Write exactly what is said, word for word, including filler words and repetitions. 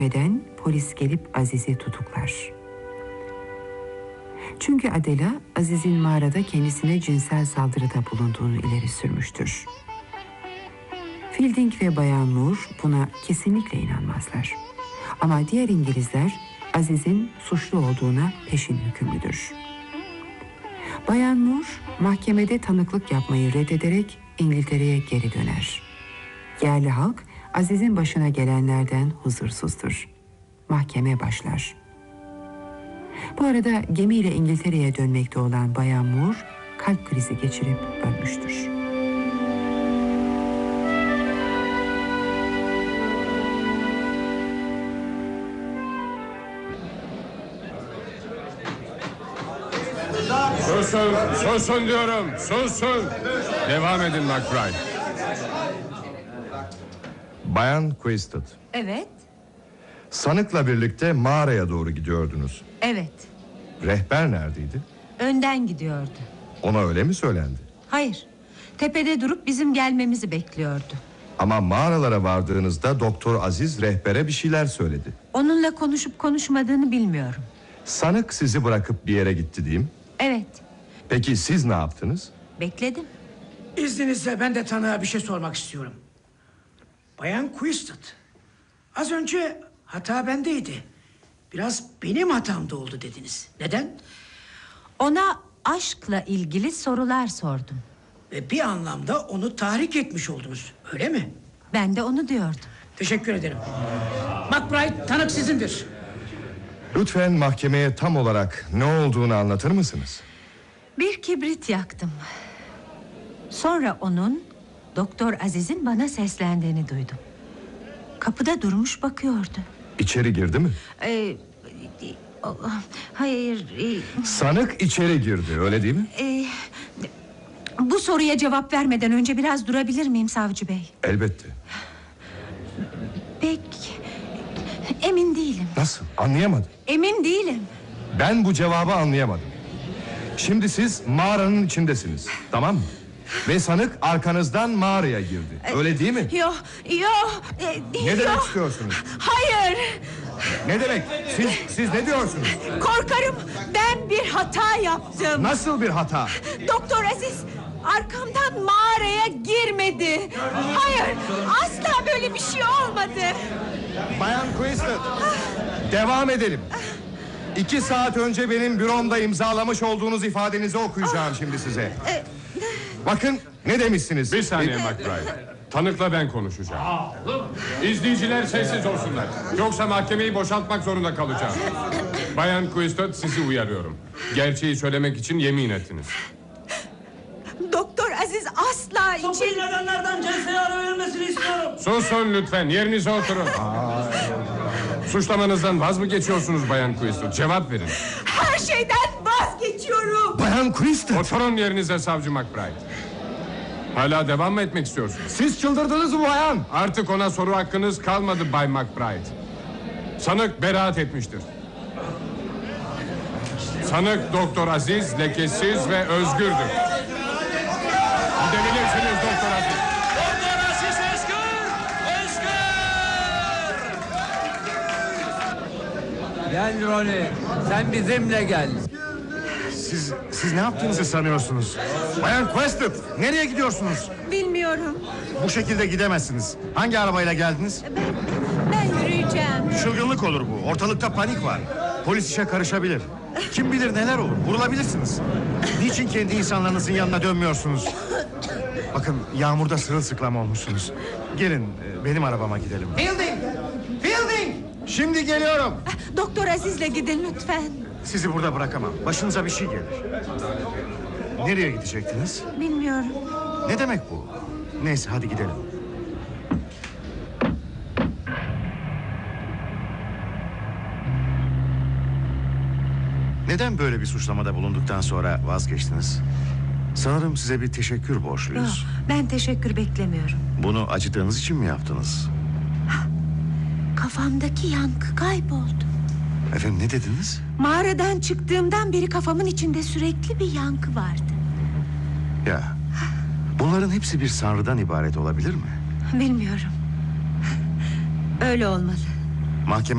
Neden polis gelip Aziz'i tutuklar. Çünkü Adela, Aziz'in mağarada kendisine cinsel saldırıda bulunduğunu ileri sürmüştür. Fielding ve Bayan Moore buna kesinlikle inanmazlar. Ama diğer İngilizler Aziz'in suçlu olduğuna peşin hükümlüdür. Bayan Moore mahkemede tanıklık yapmayı reddederek İngiltere'ye geri döner. Yerli halk Aziz'in başına gelenlerden huzursuzdur. Mahkeme başlar. Bu arada gemiyle İngiltere'ye dönmekte olan Bayan Moore kalp krizi geçirip ölmüştür. Susun, susun diyorum, susun. Devam edin McBride. Bayan Quisted. Evet, Sanıkla birlikte mağaraya doğru gidiyordunuz. evet. Rehber neredeydi? Önden gidiyordu. Ona öyle mi söylendi? Hayır, tepede durup bizim gelmemizi bekliyordu. Ama mağaralara vardığınızda Doktor Aziz rehbere bir şeyler söyledi. Onunla konuşup konuşmadığını bilmiyorum. Sanık sizi bırakıp bir yere gitti değil mi? Evet, Peki siz ne yaptınız? bekledim. İzninizle ben de tanığa bir şey sormak istiyorum. Bayan Quisted, az önce hata bendeydi. Biraz benim hatamda oldu dediniz. Neden? Ona aşkla ilgili sorular sordum. Ve bir anlamda onu tahrik etmiş oldunuz, öyle mi? Ben de onu diyordum. Teşekkür ederim. McBride, tanık sizindir. Lütfen mahkemeye tam olarak ne olduğunu anlatır mısınız? Bir kibrit yaktım. Sonra onun Doktor Aziz'in bana seslendiğini duydum. Kapıda durmuş bakıyordu. İçeri girdi mi? Ee, o- hayır. e, Sanık içeri girdi, öyle değil mi? e, bu soruya cevap vermeden önce biraz durabilir miyim savcı bey? Elbette. Pek emin değilim. Nasıl? Anlayamadım. Emin değilim. Ben bu cevabı anlayamadım. Şimdi siz mağaranın içindesiniz, tamam mı? Ve sanık arkanızdan mağaraya girdi, öyle değil mi? Yok, yok. e, Ne demek yok. istiyorsunuz? Hayır. Ne demek? Siz, siz ne diyorsunuz? Korkarım ben bir hata yaptım. Nasıl bir hata? Doktor Aziz arkamdan mağaraya girmedi. Hayır, asla böyle bir şey olmadı. Bayan Quisted, devam edelim. İki saat önce benim büromda imzalamış olduğunuz ifadenizi okuyacağım şimdi size. Bakın ne demişsiniz? Bir saniye McBride. Tanıkla ben konuşacağım. İzleyiciler sessiz olsunlar. Yoksa mahkemeyi boşaltmak zorunda kalacağım. Bayan Quisted, sizi uyarıyorum. Gerçeği söylemek için yemin ettiniz. Doktor Aziz asla için... Toplu nedenlerden celseye ara verilmesini istiyorum. Susun lütfen, yerinize oturun. Suçlamanızdan vaz mı geçiyorsunuz Bayan Quisted? Cevap verin. Her şeyden vazgeçiyorum. Bayan Quisted, Oturun yerinize savcı McBride. Hala devam mı etmek istiyorsunuz? siz çıldırdınız mı bayan? Artık ona soru hakkınız kalmadı Bay McBride. Sanık beraat etmiştir. Sanık Doktor Aziz lekesiz ve özgürdür. Gidebilirsiniz Doktor Aziz. Doktor Aziz özgür! Özgür! Gel Ronnie, sen bizimle gel. Siz, siz ne yaptığınızı sanıyorsunuz? Bayan Quisted, nereye gidiyorsunuz? Bilmiyorum. Bu şekilde gidemezsiniz. Hangi arabayla geldiniz? Ben, ben yürüyeceğim. Çılgınlık olur bu. Ortalıkta panik var. Polis işe karışabilir. Kim bilir neler olur. Vurulabilirsiniz. Niçin kendi insanlarınızın yanına dönmüyorsunuz? Bakın yağmurda sırılsıklam olmuşsunuz. Gelin e, benim arabama gidelim. Fielding! Fielding! Şimdi geliyorum. Doktor Aziz'le gidin lütfen. Sizi burada bırakamam. Başınıza bir şey gelir. Nereye gidecektiniz? Bilmiyorum. Ne demek bu? Neyse hadi gidelim. Neden böyle bir suçlamada bulunduktan sonra vazgeçtiniz? Sanırım size bir teşekkür borçluyuz. Yok, ben teşekkür beklemiyorum. Bunu acıdığınız için mi yaptınız? Kafamdaki yankı kayboldu. Efendim ne dediniz? Mağaradan çıktığımdan beri kafamın içinde sürekli bir yankı vardı. Ya bunların hepsi bir sanrıdan ibaret olabilir mi? Bilmiyorum. Öyle olmalı. Mahkeme